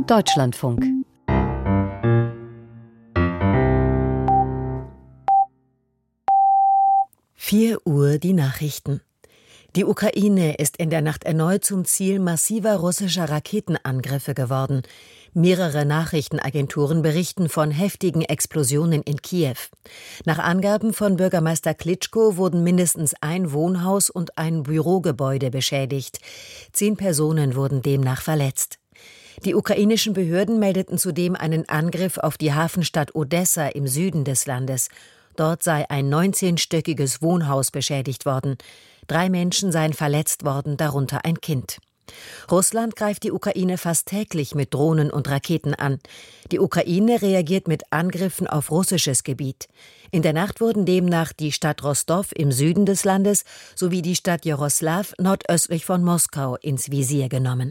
Deutschlandfunk. Uhr die Nachrichten. Die Ukraine ist in der Nacht erneut zum Ziel massiver russischer Raketenangriffe geworden. Mehrere Nachrichtenagenturen berichten von heftigen Explosionen in Kiew. Nach Angaben von Bürgermeister Klitschko wurden mindestens ein Wohnhaus und ein Bürogebäude beschädigt. 10 Personen wurden demnach verletzt. Die ukrainischen Behörden meldeten zudem einen Angriff auf die Hafenstadt Odessa im Süden des Landes. Dort sei ein 19-stöckiges Wohnhaus beschädigt worden. 3 Menschen seien verletzt worden, darunter ein Kind. Russland greift die Ukraine fast täglich mit Drohnen und Raketen an. Die Ukraine reagiert mit Angriffen auf russisches Gebiet. In der Nacht wurden demnach die Stadt Rostow im Süden des Landes sowie die Stadt Jaroslaw nordöstlich von Moskau ins Visier genommen.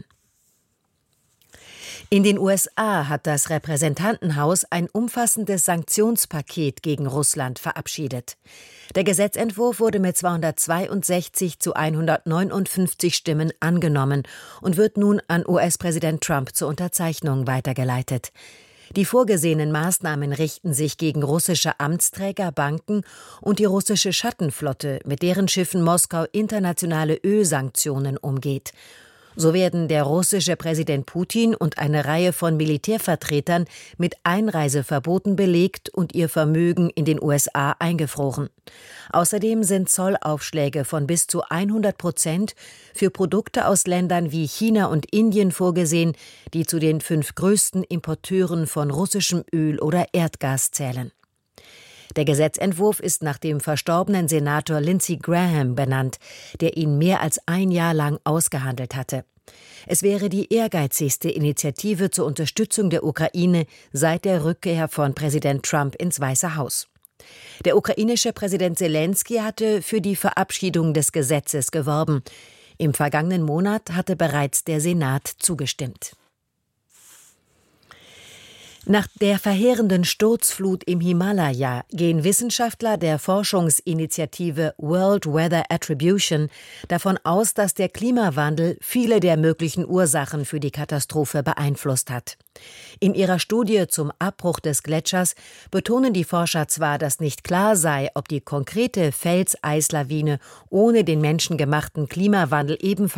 In den USA hat das Repräsentantenhaus ein umfassendes Sanktionspaket gegen Russland verabschiedet. Der Gesetzentwurf wurde mit 262 zu 159 Stimmen angenommen und wird nun an US-Präsident Trump zur Unterzeichnung weitergeleitet. Die vorgesehenen Maßnahmen richten sich gegen russische Amtsträger, Banken und die russische Schattenflotte, mit deren Schiffen Moskau internationale Ölsanktionen umgeht. So werden der russische Präsident Putin und eine Reihe von Militärvertretern mit Einreiseverboten belegt und ihr Vermögen in den USA eingefroren. Außerdem sind Zollaufschläge von bis zu 100% für Produkte aus Ländern wie China und Indien vorgesehen, die zu den 5 größten Importeuren von russischem Öl oder Erdgas zählen. Der Gesetzentwurf ist nach dem verstorbenen Senator Lindsey Graham benannt, der ihn mehr als ein Jahr lang ausgehandelt hatte. Es wäre die ehrgeizigste Initiative zur Unterstützung der Ukraine seit der Rückkehr von Präsident Trump ins Weiße Haus. Der ukrainische Präsident Selenskyj hatte für die Verabschiedung des Gesetzes geworben. Im vergangenen Monat hatte bereits der Senat zugestimmt. Nach der verheerenden Sturzflut im Himalaya gehen Wissenschaftler der Forschungsinitiative World Weather Attribution davon aus, dass der Klimawandel viele der möglichen Ursachen für die Katastrophe beeinflusst hat. In ihrer Studie zum Abbruch des Gletschers betonen die Forscher zwar, dass nicht klar sei, ob die konkrete Felseislawine ohne den menschengemachten Klimawandel ebenfalls